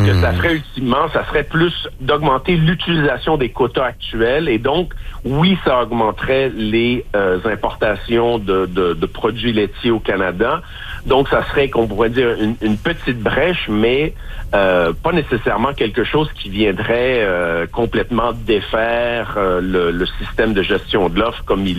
que ça ferait ultimement, ça serait plus d'augmenter l'utilisation des quotas actuels et donc, oui, ça augmenterait les importations de produits laitiers au Canada. Donc, ça serait, qu'on pourrait dire, une petite brèche, mais pas nécessairement quelque chose qui viendrait complètement défaire le système de gestion de l'offre comme il